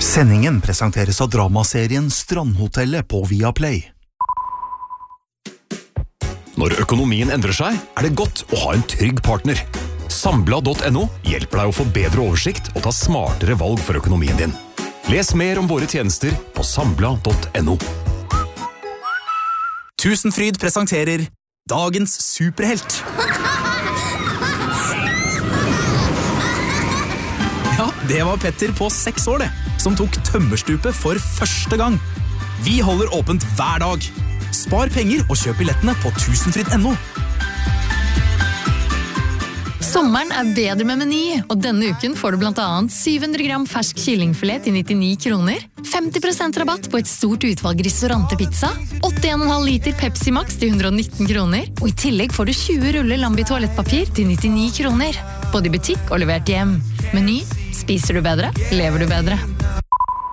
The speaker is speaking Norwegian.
Sendingen presenteres av dramaserien Strandhotellet på Viaplay. Når økonomien endrer seg, det godt å ha en trygg partner. Sambla.no hjelper deg å få bedre oversikt og ta smartere valg for økonomien din. Les mer om våre tjenester på sambla.no. Tusenfryd presenterer Dagens superhelt. Ja, det var Petter på 6 år det, som tok tømmerstupet for første gang. Vi holder åpent hver dag. Spar penger og kjøp billettene på tusenfryd.no. Sommeren bedre med Meny, og denne uken får du blant annet 700 gram fersk kyllingfilet til 99 kroner, 50% rabatt på et stort utvalg ristorante-pizza, 8,5 liter Pepsi Max til 119 kroner, og i tillegg får du 20 ruller Lambi toalettpapir til 99 kroner. Både i butikk og levert hjem. Meny, spiser du bedre, lever du bedre.